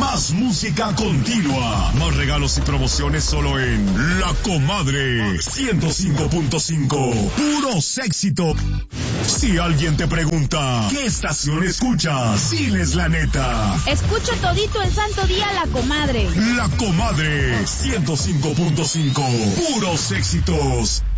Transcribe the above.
Más música continua. Más regalos y promociones solo en La Comadre 105.5. Puros éxitos. Si alguien te pregunta, ¿qué estación escuchas? Diles la neta. Escucho todito el santo día La Comadre. La Comadre 105.5. Puros éxitos.